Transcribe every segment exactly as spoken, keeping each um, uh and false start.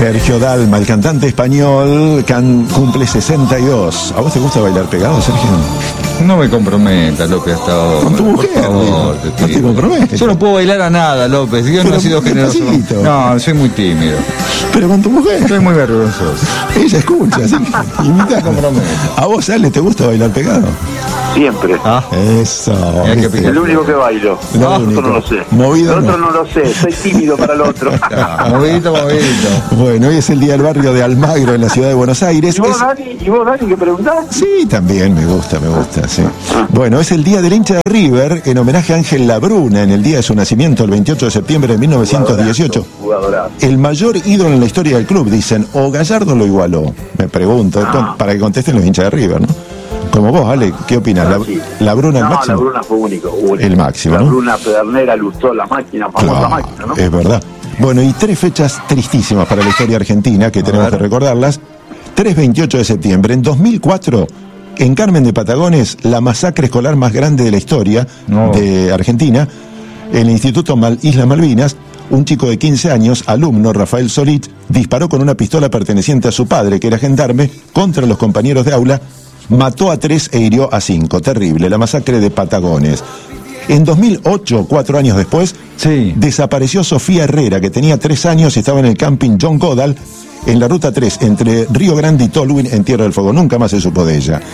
Sergio Dalma, el cantante español, can, cumple sesenta y dos. ¿A vos te gusta bailar pegado, Sergio? No me comprometas, López, hasta ahora. Con tu mujer. Por favor, te te no te comprometes. Yo no puedo bailar a nada, López. Yo no he sido generoso. Despacito. No, soy muy tímido. Pero con tu mujer. Soy muy vergonzoso. Ella escucha, así que imita. ¿A vos, Ale, te gusta bailar pegado? Siempre. Ah. Eso. Es el único que bailo. Lo Lo único. otro no lo sé. Movido Lo otro no. no lo sé. Soy tímido para lo otro. Ah, movidito, movidito. Bueno, hoy es el día del barrio de Almagro, en la ciudad de Buenos Aires. ¿Y vos, Es- Dani? ¿Y vos, Dani, qué preguntás? Sí, también me gusta, me gusta, sí. Bueno, es el día del hincha de River, en homenaje a Ángel Labruna, en el día de su nacimiento, el veintiocho de septiembre de mil novecientos dieciocho. Jugadorazo. El mayor ídolo en la historia del club, dicen, o Gallardo lo igualó. Me pregunto, con- para que contesten los hinchas de River, ¿no? Como vos, Ale, ¿qué opinas? La, Sí. Labruna el No, máximo. la Bruna fue único, único. El máximo, La ¿no? Bruna Pedernera lustró la máquina, famosa Claro, máquina, ¿no? es verdad. Bueno, y tres fechas tristísimas para la historia argentina que tenemos ver. que recordarlas. tres veintiocho de septiembre. En dos mil cuatro, en Carmen de Patagones, la masacre escolar más grande de la historia No. de Argentina, en el Instituto Mal- Islas Malvinas, un chico de quince años, alumno Rafael Solit, disparó con una pistola perteneciente a su padre, que era gendarme, contra los compañeros de aula, mató a tres e hirió a cinco. Terrible, la masacre de Patagones. En dos mil ocho, cuatro años después, Sí. desapareció Sofía Herrera, que tenía tres años y estaba en el camping John Goodall, en la ruta tres, entre Río Grande y Tolwyn, en Tierra del Fuego. Nunca más se supo de ella.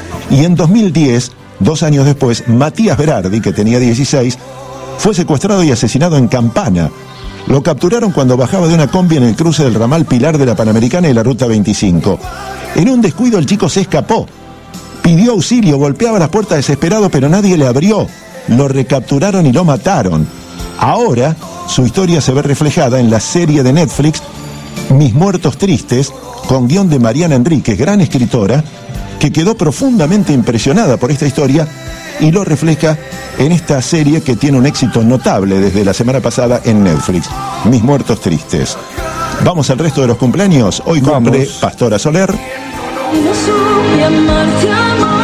Y en dos mil diez, dos años después, Matías Berardi, que tenía dieciséis, fue secuestrado y asesinado en Campana. Lo capturaron cuando bajaba de una combi en el cruce del ramal Pilar de la Panamericana y la ruta veinticinco. En un descuido el chico se escapó. Pidió auxilio, golpeaba las puertas desesperado, pero nadie le abrió. Lo recapturaron y lo mataron. Ahora, su historia se ve reflejada en la serie de Netflix Mis Muertos Tristes, con guión de Mariana Enríquez, gran escritora, que quedó profundamente impresionada por esta historia y lo refleja en esta serie que tiene un éxito notable desde la semana pasada en Netflix, Mis Muertos Tristes. Vamos al resto de los cumpleaños. Hoy cumple Vamos. Pastora Soler, No supe amarte, amor.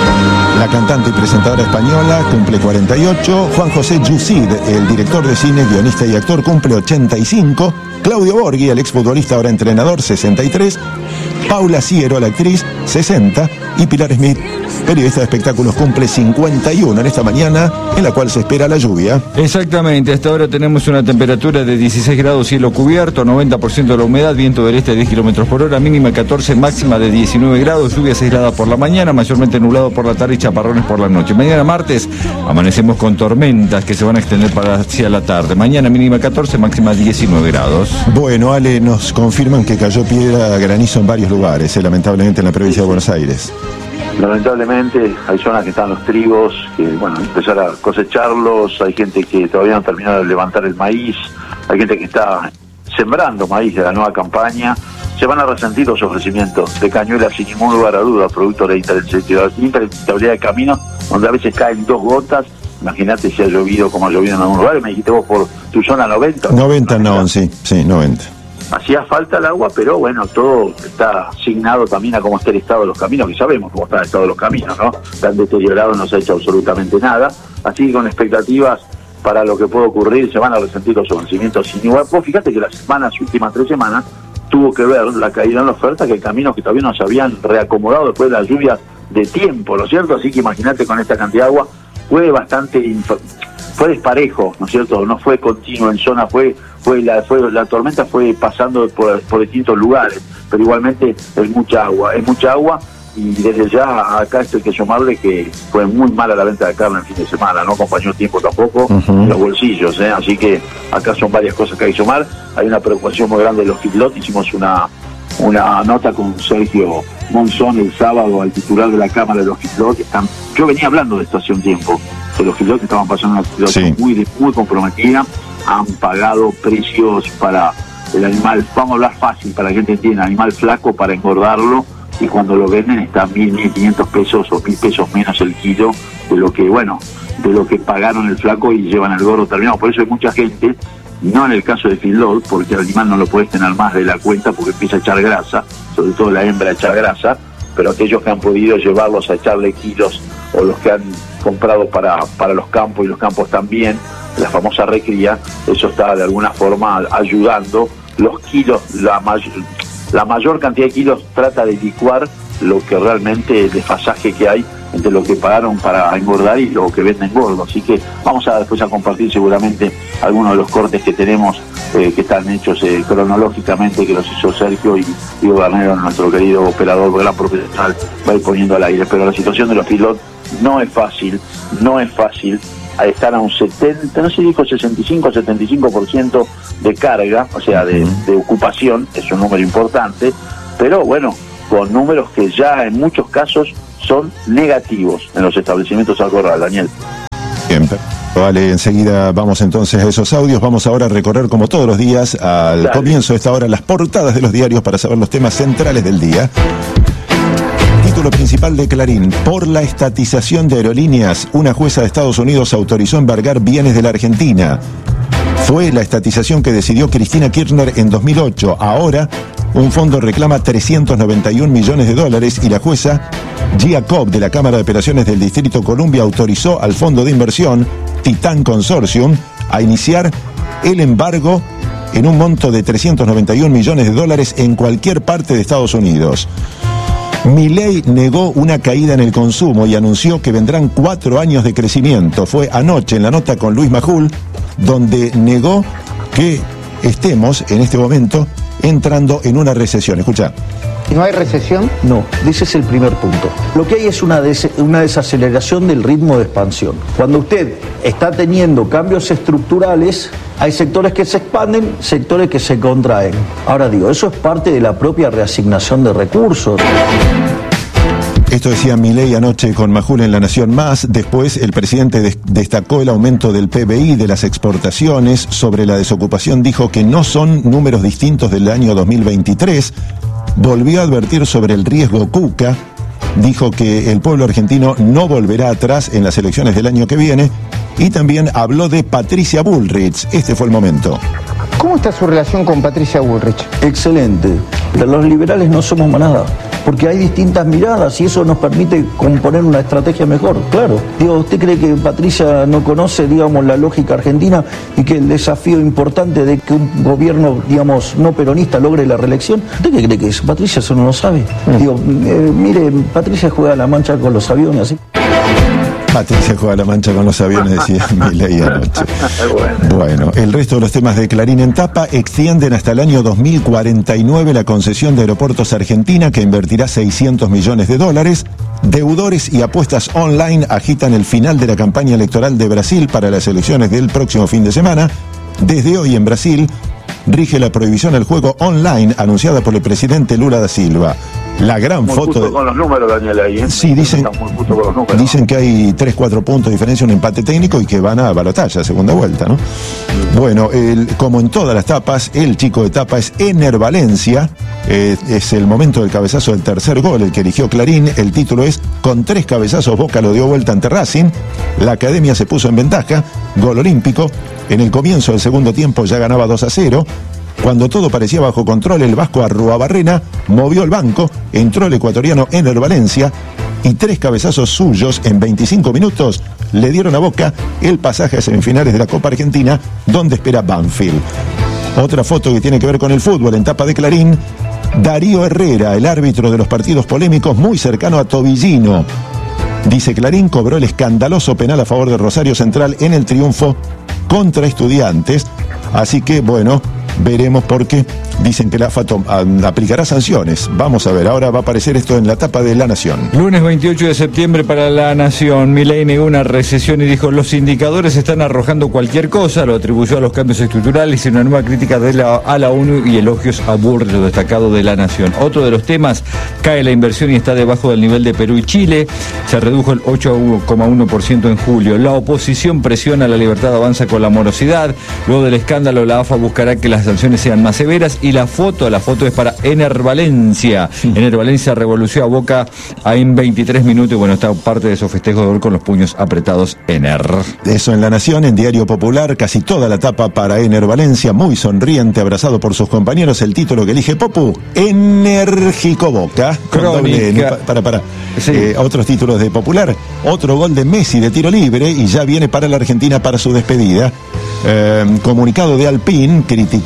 la cantante y presentadora española, cumple cuarenta y ocho. Juan José Yusid, el director de cine, guionista y actor, cumple ochenta y cinco. Claudio Borghi, el exfutbolista, ahora entrenador, sesenta y tres. Paula Ciero, la actriz, sesenta. Y Pilar Smith, periodista de espectáculos, cumple cincuenta y uno en esta mañana, en la cual se espera la lluvia. Exactamente, hasta ahora tenemos una temperatura de dieciséis grados, cielo cubierto, noventa por ciento de la humedad, viento del este de diez kilómetros por hora, mínima catorce, máxima de diecinueve grados, lluvias aisladas por la mañana, mayormente nublado por la tarde y chaparrones por la noche. Mañana martes amanecemos con tormentas que se van a extender para hacia la tarde. Mañana mínima catorce, máxima diecinueve grados. Bueno, Ale, nos confirman que cayó piedra, granizo en varios lugares, eh, lamentablemente en la provincia de Buenos Aires. Lamentablemente hay zonas que están los trigos, que bueno, empezar a cosecharlos, hay gente que todavía no ha terminado de levantar el maíz, hay gente que está sembrando maíz de la nueva campaña. Se van a resentir los ofrecimientos de cañuelas sin ningún lugar a duda, producto de la intransibilidad de camino, donde a veces caen dos gotas. Imagínate si ha llovido como ha llovido en algún lugar. Me dijiste vos por tu zona noventa. noventa, no, sí, sí, noventa. Hacía falta el agua, pero bueno, todo está asignado también a cómo está el estado de los caminos, que sabemos cómo está el estado de los caminos, ¿no? Están deteriorados, no se ha hecho absolutamente nada. Así que con expectativas para lo que puede ocurrir, se van a resentir los ofrecimientos sin igual. Vos fíjate que las semanas, últimas tres semanas, tuvo que ver la caída en la oferta, que caminos que todavía no se habían reacomodado después de las lluvias de tiempo, ¿no es cierto? Así que imagínate con esta cantidad de agua, fue bastante, inf- fue desparejo, ¿no es cierto? No fue continuo en zona, fue fue la fue la tormenta fue pasando por, por distintos lugares, pero igualmente es mucha agua, es mucha agua. Y desde ya acá esto hay que sumarle que fue muy mala la venta de carne el fin de semana, no acompañó tiempo tampoco Uh-huh. los bolsillos, ¿eh? Así que acá son varias cosas que hay que sumar. Hay una preocupación muy grande de los feedlot. Hicimos una una nota con Sergio Monzón el sábado, al titular de la Cámara de los feedlot. Están, yo venía hablando de esto hace un tiempo, que los feedlot estaban pasando una situación Sí. muy, muy comprometida, han pagado precios para el animal, vamos a hablar fácil para que la gente entienda, animal flaco para engordarlo, y cuando lo venden está mil, mil quinientos pesos o mil pesos menos el kilo de lo que, bueno, de lo que pagaron el flaco y llevan el gordo terminado. Por eso hay mucha gente, no en el caso de feedlot, porque el animal no lo puedes tener más de la cuenta porque empieza a echar grasa, sobre todo la hembra a echar grasa, pero aquellos que han podido llevarlos a echarle kilos, o los que han comprado para, para los campos, y los campos también, la famosa recría, eso está de alguna forma ayudando los kilos, la, may la mayor cantidad de kilos trata de licuar lo que realmente el desfasaje que hay entre lo que pagaron para engordar y lo que venden gordo. Así que vamos a después a compartir seguramente algunos de los cortes que tenemos, eh, que están hechos eh, cronológicamente, que los hizo Sergio y Diego Garnero, nuestro querido operador, gran profesional, va a ir poniendo al aire. Pero la situación de los pilotos no es fácil, no es fácil. Están a un setenta, no sé si dijo sesenta y cinco, setenta y cinco por ciento de carga, o sea, de, de ocupación, es un número importante, pero bueno, con números que ya en muchos casos son negativos en los establecimientos al corral, Daniel. Bien, vale, enseguida vamos entonces a esos audios. Vamos ahora a recorrer como todos los días al Dale. comienzo de esta hora las portadas de los diarios para saber los temas centrales del día. Título principal de Clarín: por la estatización de aerolíneas, una jueza de Estados Unidos autorizó embargar bienes de la Argentina. Fue la estatización que decidió Cristina Kirchner en dos mil ocho. Ahora, un fondo reclama trescientos noventa y un millones de dólares y la jueza Gia Cobb de la Cámara de Operaciones del Distrito Columbia autorizó al fondo de inversión Titan Consortium a iniciar el embargo en un monto de trescientos noventa y un millones de dólares en cualquier parte de Estados Unidos. Milei negó una caída en el consumo y anunció que vendrán cuatro años de crecimiento. Fue anoche en la nota con Luis Majul, donde negó que estemos en este momento entrando en una recesión. Escucha. ¿No hay recesión? No, ese es el primer punto. Lo que hay es una, des una desaceleración del ritmo de expansión. Cuando usted está teniendo cambios estructurales, hay sectores que se expanden, sectores que se contraen. Ahora digo, eso es parte de la propia reasignación de recursos. Esto decía Milei anoche con Majul en La Nación Más. Después el presidente des destacó el aumento del P B I, de las exportaciones. Sobre la desocupación dijo que no son números distintos del año dos mil veintitrés. Volvió a advertir sobre el riesgo Cuca. Dijo que el pueblo argentino no volverá atrás en las elecciones del año que viene. Y también habló de Patricia Bullrich. Este fue el momento. ¿Cómo está su relación con Patricia Bullrich? Excelente. Los liberales no somos manada, porque hay distintas miradas y eso nos permite componer una estrategia mejor, claro. Digo, ¿usted cree que Patricia no conoce, digamos, la lógica argentina y que el desafío importante de que un gobierno, digamos, no peronista logre la reelección? ¿Usted qué cree que es? Patricia eso no lo sabe. Mm. Digo, eh, mire, Patricia juega a la mancha con los aviones, así. Patricia juega la mancha con los aviones, decía Milei anoche. Bueno, el resto de los temas de Clarín en tapa: extienden hasta el año dos mil cuarenta y nueve la concesión de Aeropuertos Argentina, que invertirá seiscientos millones de dólares. Deudores y apuestas online agitan el final de la campaña electoral de Brasil para las elecciones del próximo fin de semana. Desde hoy en Brasil rige la prohibición al juego online anunciada por el presidente Lula da Silva. La gran muy foto de... con los números, Daniel, ahí, ¿eh? Sí, dicen, números, dicen que hay tres cuatro puntos de diferencia, un empate técnico y que van a balotaje, segunda vuelta, ¿no? Bueno, el, como en todas las tapas, el chico de tapa es Ener Valencia. Eh, es el momento del cabezazo del tercer gol, el que eligió Clarín. El título es: con tres cabezazos Boca lo dio vuelta ante Racing. La academia se puso en ventaja. Gol olímpico. En el comienzo del segundo tiempo ya ganaba dos a cero. Cuando todo parecía bajo control, el vasco Arruabarrena movió el banco, entró el ecuatoriano Ener Valencia y tres cabezazos suyos en veinticinco minutos le dieron a Boca el pasaje a semifinales de la Copa Argentina, donde espera Banfield. Otra foto que tiene que ver con el fútbol en tapa de Clarín: Darío Herrera, el árbitro de los partidos polémicos, muy cercano a Tobillino. Dice Clarín, cobró el escandaloso penal a favor de Rosario Central en el triunfo contra Estudiantes. Así que, bueno, veremos, porque dicen que la AFA aplicará sanciones. Vamos a ver, ahora va a aparecer esto en la tapa de La Nación. Lunes veintiocho de septiembre para La Nación. Milei negó una recesión y dijo: los indicadores están arrojando cualquier cosa. Lo atribuyó a los cambios estructurales y una nueva crítica de la, a la ONU y elogios a Bullrich, lo destacado de La Nación. Otro de los temas: cae la inversión y está debajo del nivel de Perú y Chile. Se redujo el ocho coma uno por ciento en julio. La oposición presiona, la libertad avanza con la morosidad. Luego del escándalo, la AFA buscará que las sanciones sean más severas. Y la foto, la foto es para Ener Valencia. Sí. Ener Valencia revolucionó a Boca en veintitrés minutos y bueno, está parte de esos festejos de gol con los puños apretados. Ener. Eso en La Nación. En Diario Popular, casi toda la tapa para Ener Valencia, muy sonriente, abrazado por sus compañeros. El título que elige Popu: Enérgico Boca. Con doble N. Para, para. Sí. Eh, otros títulos de Popular: otro gol de Messi de tiro libre y ya viene para la Argentina para su despedida. Eh, comunicado de Alpine criticó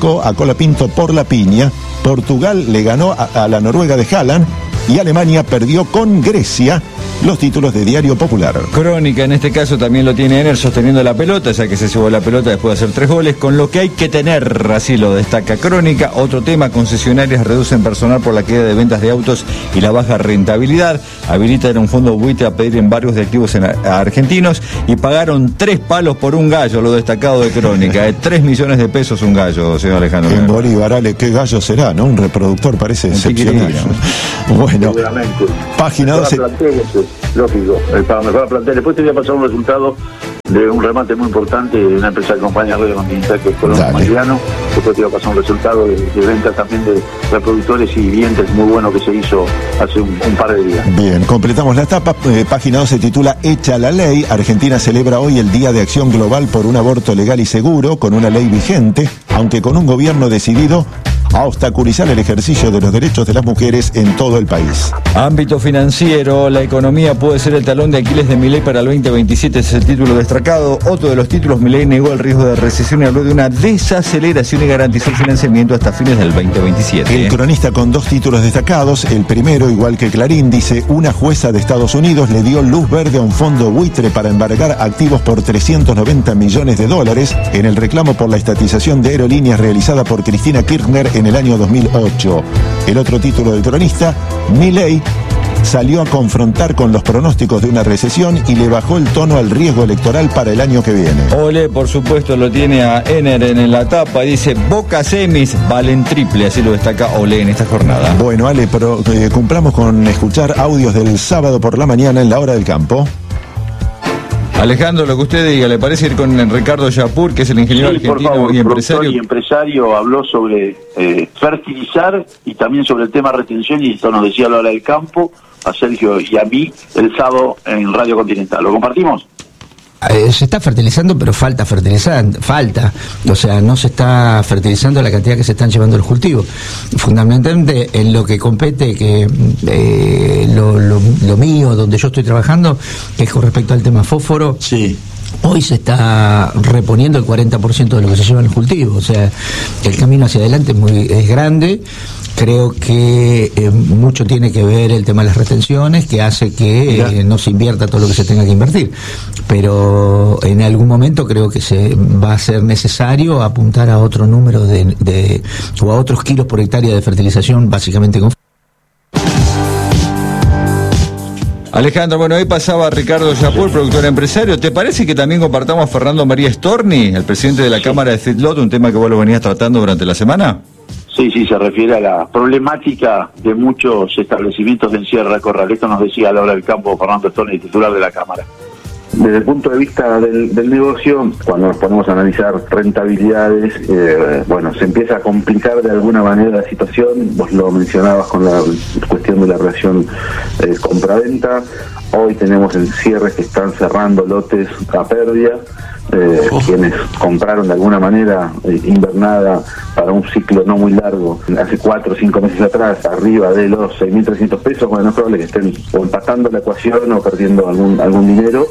México a Colapinto por la piña, Portugal le ganó a, a la Noruega de Haaland y Alemania perdió con Grecia. Los títulos de Diario Popular. Crónica, en este caso también lo tiene Ener sosteniendo la pelota, ya que se llevó la pelota después de hacer tres goles, con lo que hay que tener, así lo destaca Crónica. Otro tema, concesionarias reducen personal por la caída de ventas de autos y la baja rentabilidad. Habilitan un fondo buitre a pedir embargos de activos en a, a argentinos y pagaron tres palos por un gallo, lo destacado de Crónica. Eh, tres millones de pesos un gallo, señor Alejandro. En Bolívar, Ale, qué gallo será, ¿no? Un reproductor parece un excepcional. Bueno, seguramente. Página doce. Lógico, para mejorar plantel. Después te voy a pasar un resultado de un remate muy importante de una empresa que acompaña a Radio Continental, que es Colón Mariano. Después te voy a pasar un resultado de, de venta también de reproductores y dientes muy bueno que se hizo hace un, un par de días. Bien, completamos la etapa. Eh, página dos se titula Hecha la ley. Argentina celebra hoy el Día de Acción Global por un aborto legal y seguro, con una ley vigente, aunque con un gobierno decidido a obstaculizar el ejercicio de los derechos de las mujeres en todo el país. Ámbito financiero, la economía puede ser el talón de Aquiles de Milei para el veinte veintisiete, es el título destacado. Otro de los títulos, Milei negó el riesgo de recesión y habló de una desaceleración y garantizó el financiamiento hasta fines del veinte veintisiete. El cronista con dos títulos destacados, el primero, igual que Clarín, dice: una jueza de Estados Unidos le dio luz verde a un fondo buitre para embargar activos por trescientos noventa millones de dólares en el reclamo por la estatización de aerolíneas realizada por Cristina Kirchner en el año dos mil ocho. El otro título del cronista, Milei salió a confrontar con los pronósticos de una recesión y le bajó el tono al riesgo electoral para el año que viene. Ole, por supuesto, lo tiene a Ener en la tapa, dice: Boca semis valen triple, así lo destaca Ole en esta jornada. Bueno, Ale, pero eh, cumplamos con escuchar audios del sábado por la mañana en la hora del campo. Alejandro, lo que usted diga, ¿le parece ir con Ricardo Yapur, que es el ingeniero sí, argentino por favor, y empresario? Y empresario habló sobre eh, fertilizar y también sobre el tema retención, y esto nos decía a la hora del campo, a Sergio y a mí, el sábado en Radio Continental. ¿Lo compartimos? Eh, se está fertilizando, pero falta fertilizar, falta, o sea, no se está fertilizando la cantidad que se están llevando los cultivos. Fundamentalmente en lo que compete, que eh, lo, lo, lo mío, donde yo estoy trabajando, que es con respecto al tema fósforo. Sí. Hoy se está reponiendo el cuarenta por ciento de lo que se lleva en el cultivo, o sea, el camino hacia adelante es muy es grande. Creo que eh, mucho tiene que ver el tema de las retenciones, que hace que eh, no se invierta todo lo que se tenga que invertir. Pero en algún momento creo que se va a ser necesario apuntar a otro número de, de o a otros kilos por hectárea de fertilización, básicamente con... Alejandro, bueno, ahí pasaba Ricardo Yapur, productor empresario. ¿Te parece que también compartamos a Fernando María Storni, el presidente de la sí. Cámara de Feedlot, un tema que vos lo venías tratando durante la semana? Sí, sí, se refiere a la problemática de muchos establecimientos de encierro corral. Esto nos decía a la hora del campo Fernando Storni, titular de la Cámara. Desde el punto de vista del, del negocio, cuando nos ponemos a analizar rentabilidades, eh, bueno, se empieza a complicar de alguna manera la situación. Vos lo mencionabas con la cuestión de la relación eh, compra-venta. Hoy tenemos cierres que están cerrando lotes a pérdida. Eh, oh. Quienes compraron de alguna manera eh, invernada para un ciclo no muy largo hace cuatro o cinco meses atrás, arriba de los seis mil trescientos pesos, bueno, es probable que estén o empatando la ecuación o perdiendo algún algún dinero.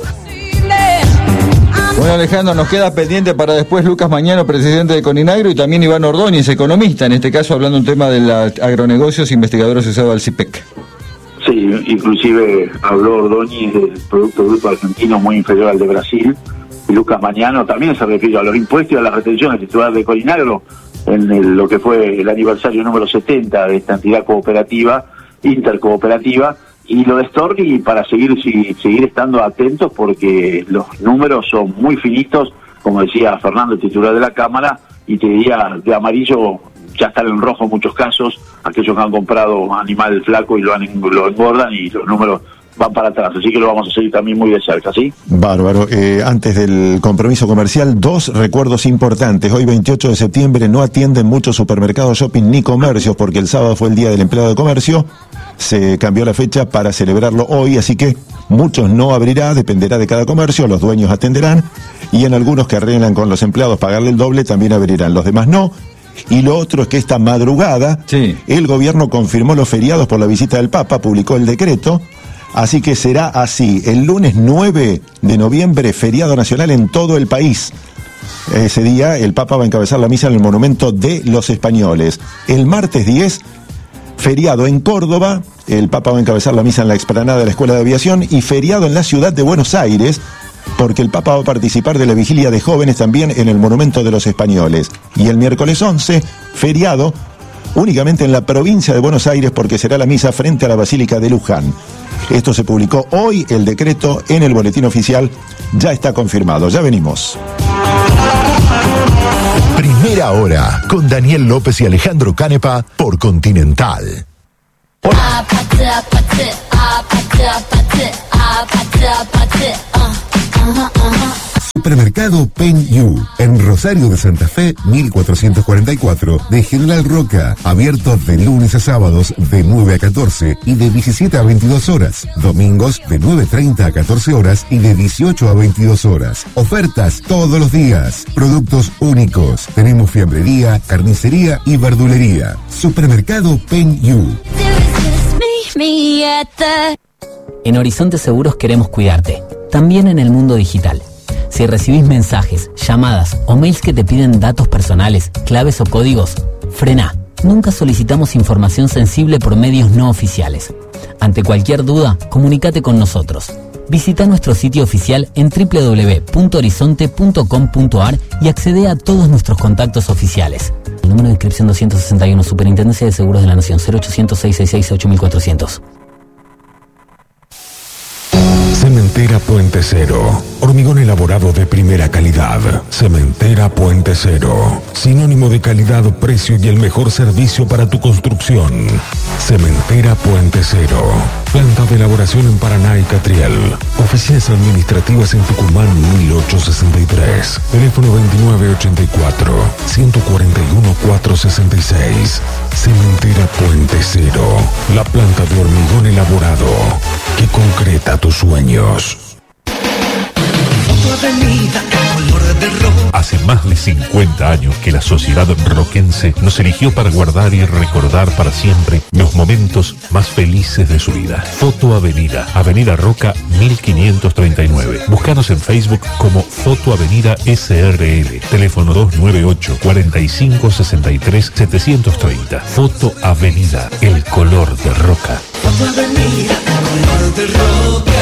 Bueno, Alejandro, nos queda pendiente para después Lucas Mañano, presidente de Coninagro, y también Iván Ordóñez, economista, en este caso hablando un tema de los agronegocios, investigador asociado al C I P E C. Sí, inclusive habló Ordóñez del Producto Bruto Argentino muy inferior al de Brasil. Y Lucas Mañano también se refiere a los impuestos y a las retenciones, titular de Coninagro, en el, lo que fue el aniversario número setenta de esta entidad cooperativa, intercooperativa, y lo de Storni para seguir si, seguir estando atentos, porque los números son muy finitos, como decía Fernando, el titular de la Cámara, y te diría, de amarillo ya están en rojo en muchos casos, aquellos que han comprado animal flaco y lo, han, lo engordan, y los números van para atrás, así que lo vamos a seguir también muy de cerca, ¿sí? Bárbaro. Eh, antes del compromiso comercial, dos recuerdos importantes. Hoy, veintiocho de septiembre, no atienden muchos supermercados, shopping ni comercios, porque el sábado fue el Día del Empleado de Comercio. Se cambió la fecha para celebrarlo hoy, así que muchos no abrirá, dependerá de cada comercio, los dueños atenderán, y en algunos que arreglan con los empleados pagarle el doble también abrirán, los demás no. Y lo otro es que esta madrugada sí. el gobierno confirmó los feriados por la visita del Papa, publicó el decreto. Así que será así, el lunes nueve de noviembre, feriado nacional en todo el país. Ese día el Papa va a encabezar la misa en el Monumento de los Españoles. El martes diez, feriado en Córdoba, el Papa va a encabezar la misa en la explanada de la Escuela de Aviación, y feriado en la ciudad de Buenos Aires, porque el Papa va a participar de la vigilia de jóvenes también en el Monumento de los Españoles. Y el miércoles once, feriado únicamente en la provincia de Buenos Aires, porque será la misa frente a la Basílica de Luján. Esto se publicó hoy, el decreto en el boletín oficial ya está confirmado. Ya venimos. Primera hora con Daniel López y Alejandro Canepa por Continental. Por... Supermercado Pen You, en Rosario de Santa Fe, mil cuatrocientos cuarenta y cuatro, de General Roca, abierto de lunes a sábados de nueve a catorce y de diecisiete a veintidós horas, domingos de nueve treinta a catorce horas y de dieciocho a veintidós horas. Ofertas todos los días, productos únicos, tenemos fiambrería, carnicería y verdulería. Supermercado Pen You. En Horizonte Seguros queremos cuidarte, también en el mundo digital. Si recibís mensajes, llamadas o mails que te piden datos personales, claves o códigos, frená. Nunca solicitamos información sensible por medios no oficiales. Ante cualquier duda, comunícate con nosotros. Visita nuestro sitio oficial en doble u doble u doble u punto horizonte punto com punto a r y accede a todos nuestros contactos oficiales. El número de inscripción doscientos sesenta y uno, Superintendencia de Seguros de la Nación, cero ochocientos, seiscientos sesenta y seis, ocho mil cuatrocientos. Cementera Puente Cero. Hormigón elaborado de primera calidad. Cementera Puente Cero. Sinónimo de calidad, precio y el mejor servicio para tu construcción. Cementera Puente Cero. Planta de elaboración en Paraná y Catriel. Oficinas administrativas en Tucumán mil ochocientos sesenta y tres. Teléfono veintinueve ochenta y cuatro, ciento cuarenta y uno, cuatrocientos sesenta y seis. Cementera Puente Cero. La planta de hormigón elaborado que concreta tus sueños. Hace más de cincuenta años que la sociedad roquense nos eligió para guardar y recordar para siempre los momentos más felices de su vida. Foto Avenida, Avenida Roca mil quinientos treinta y nueve. Búscanos en Facebook como Foto Avenida S R L. Teléfono dos nueve ocho, cuarenta y cinco, sesenta y tres, setecientos treinta. Foto Avenida, el color de Roca. Foto Avenida, el color de Roca.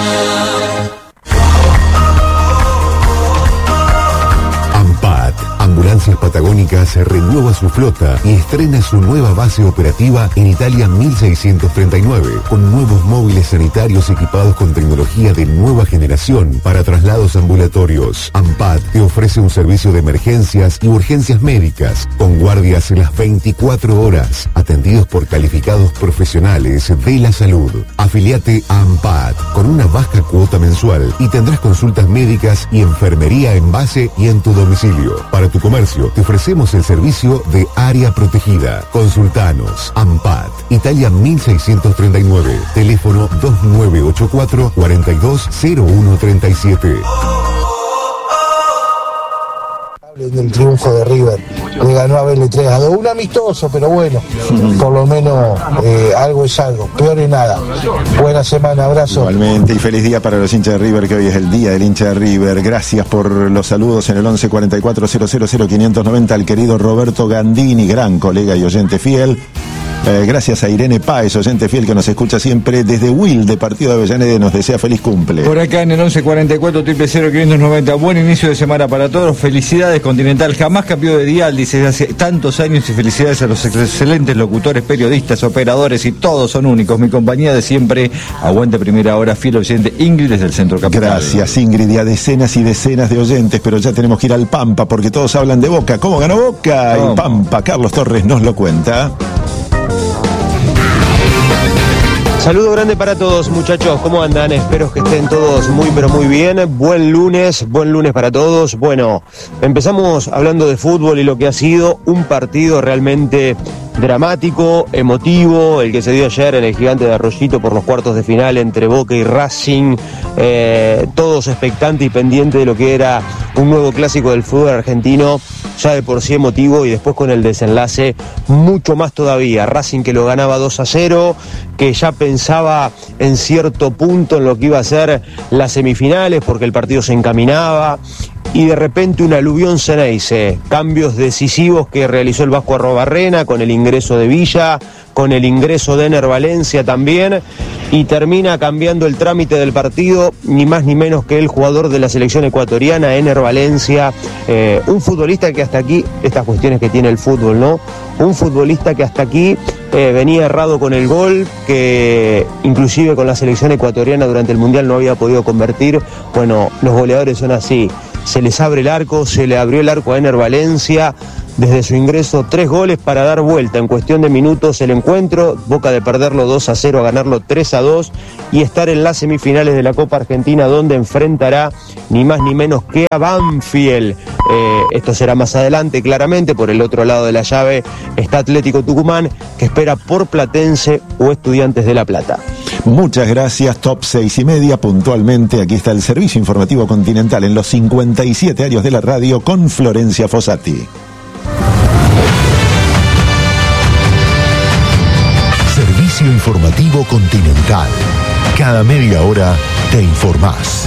AMPAT, Ambulancias Patagónicas, renueva su flota y estrena su nueva base operativa en Italia mil seiscientos treinta y nueve, con nuevos móviles sanitarios equipados con tecnología de nueva generación para traslados ambulatorios. AMPAT te ofrece un servicio de emergencias y urgencias médicas, con guardias las veinticuatro horas, atendidos por calificados profesionales de la salud. Afiliate a AMPAT con una baja cuota mensual y tendrás consultas médicas y enfermería en base y en tu domicilio. Para tu comercio te ofrecemos el servicio de área protegida. Consultanos. AMPAT, Italia mil seiscientos treinta y nueve. Teléfono dos nueve ocho cuatro, cuarenta y dos, cero uno treinta y siete. Del triunfo de River, le ganó a Vélez tres a dos, un amistoso, pero bueno, por lo menos eh, algo es algo, peor es nada. Buena semana, abrazo. Igualmente, y feliz día para los hinchas de River, que hoy es el día del hincha de River. Gracias por los saludos en el once cuarenta y cuatro, cero cero cero, quinientos noventa al querido Roberto Gandini, gran colega y oyente fiel. Eh, gracias a Irene Páez, oyente fiel que nos escucha siempre desde Will, de Partido de Avellaneda, nos desea feliz cumple. Por acá en el once cuarenta y cuatro, cero cero cero, quinientos noventa, buen inicio de semana para todos, felicidades Continental, jamás cambió de dial, dice hace tantos años, y felicidades a los excelentes locutores, periodistas, operadores, y todos son únicos, mi compañía de siempre, aguante primera hora, fiel oyente Ingrid desde el Centro Capital. Gracias Ingrid, y a decenas y decenas de oyentes, pero ya tenemos que ir al Pampa, porque todos hablan de Boca. ¿Cómo ganó Boca? El Pampa, Carlos Torres nos lo cuenta. Saludo grande para todos, muchachos, ¿cómo andan? Espero que estén todos muy pero muy bien. Buen lunes, buen lunes para todos. Bueno, empezamos hablando de fútbol y lo que ha sido un partido realmente dramático, emotivo, el que se dio ayer en el Gigante de Arroyito por los cuartos de final entre Boca y Racing, eh, todos expectantes y pendientes de lo que era un nuevo clásico del fútbol argentino, ya de por sí emotivo, y después con el desenlace mucho más todavía. Racing que lo ganaba dos a cero, que ya pensaba en cierto punto en lo que iba a ser las semifinales porque el partido se encaminaba, y de repente un aluvión Ceneice. Cambios decisivos que realizó el Vasco Arrobarrena con el ingreso de Villa, con el ingreso de Ener Valencia también, y termina cambiando el trámite del partido, ni más ni menos que el jugador de la selección ecuatoriana, Ener Valencia, eh, un futbolista que hasta aquí, estas cuestiones que tiene el fútbol, ¿no? Un futbolista que hasta aquí eh, venía errado con el gol, que inclusive con la selección ecuatoriana durante el Mundial no había podido convertir. Bueno, los goleadores son así, se les abre el arco, se le abrió el arco a Ener Valencia. Desde su ingreso, tres goles para dar vuelta en cuestión de minutos el encuentro, Boca de perderlo dos a cero a ganarlo tres a dos y estar en las semifinales de la Copa Argentina, donde enfrentará ni más ni menos que a Banfield. Eh, esto será más adelante, claramente. Por el otro lado de la llave está Atlético Tucumán, que espera por Platense o Estudiantes de La Plata. Muchas gracias, top seis y media, puntualmente. Aquí está el servicio informativo continental en los cincuenta y siete años de la radio con Florencia Fossati. Servicio informativo continental. Cada media hora te informás.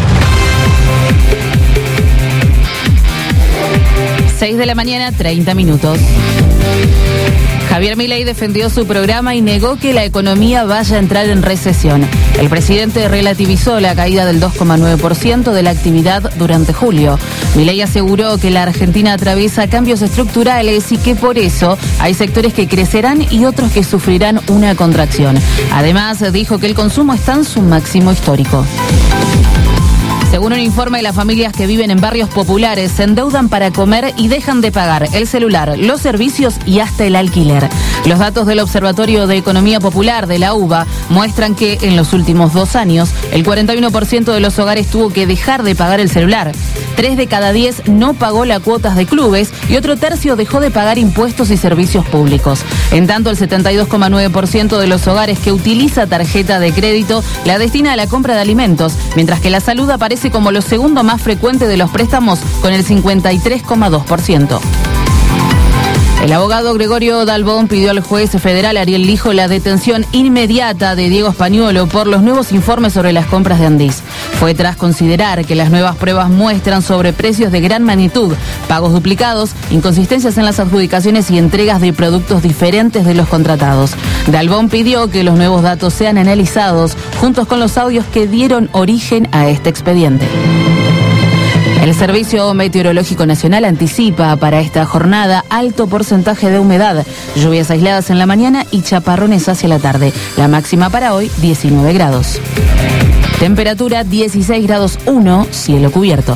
seis de la mañana, treinta minutos. Javier Milei defendió su programa y negó que la economía vaya a entrar en recesión. El presidente relativizó la caída del dos coma nueve por ciento de la actividad durante julio. Milei aseguró que la Argentina atraviesa cambios estructurales y que por eso hay sectores que crecerán y otros que sufrirán una contracción. Además, dijo que el consumo está en su máximo histórico. Según un informe, las familias que viven en barrios populares se endeudan para comer y dejan de pagar el celular, los servicios y hasta el alquiler. Los datos del Observatorio de Economía Popular de la U B A muestran que en los últimos dos años el cuarenta y uno por ciento de los hogares tuvo que dejar de pagar el celular. Tres de cada diez no pagó las cuotas de clubes y otro tercio dejó de pagar impuestos y servicios públicos. En tanto, el setenta y dos coma nueve por ciento de los hogares que utiliza tarjeta de crédito la destina a la compra de alimentos, mientras que la salud aparece como lo segundo más frecuente de los préstamos con el cincuenta y tres coma dos por ciento. El abogado Gregorio Dalbón pidió al juez federal Ariel Lijo la detención inmediata de Diego Españolo por los nuevos informes sobre las compras de Andís. Fue tras considerar que las nuevas pruebas muestran sobreprecios de gran magnitud, pagos duplicados, inconsistencias en las adjudicaciones y entregas de productos diferentes de los contratados. Dalbón pidió que los nuevos datos sean analizados juntos con los audios que dieron origen a este expediente. El Servicio Meteorológico Nacional anticipa para esta jornada alto porcentaje de humedad, lluvias aisladas en la mañana y chaparrones hacia la tarde. La máxima para hoy, diecinueve grados. Temperatura dieciséis grados uno, cielo cubierto.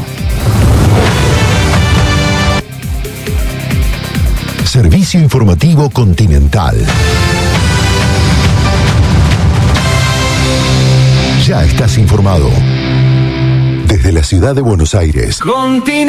Servicio informativo continental. Ya estás informado. Desde la ciudad de Buenos Aires.